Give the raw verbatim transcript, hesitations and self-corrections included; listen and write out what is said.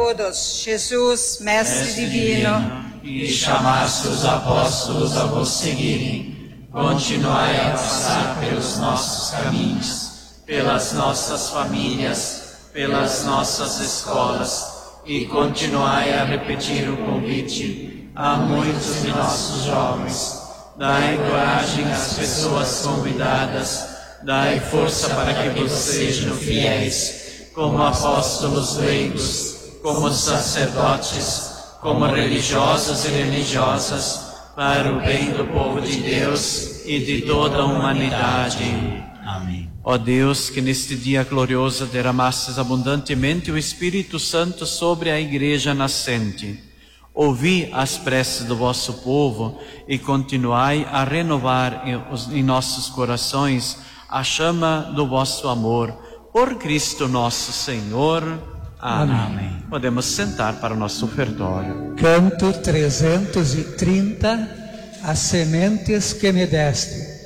todos, Jesus, Mestre divino, e chamaste os apóstolos a vos seguirem, continuai a passar pelos nossos caminhos, pelas nossas famílias, pelas nossas escolas, e continuai a repetir o convite a muitos de nossos jovens. Dai coragem às pessoas convidadas, dai força para que vos sejam fiéis, como apóstolos leigos, como sacerdotes, como religiosos e religiosas, para o bem do povo de Deus e de toda a humanidade. Amém. Ó Deus, que neste dia glorioso derramastes abundantemente o Espírito Santo sobre a Igreja nascente, ouvi as preces do vosso povo e continuai a renovar em nossos corações a chama do vosso amor. Por Cristo nosso Senhor. Amém. Amém. Podemos sentar para o nosso ofertório. Canto trezentos e trinta, as sementes que me deste.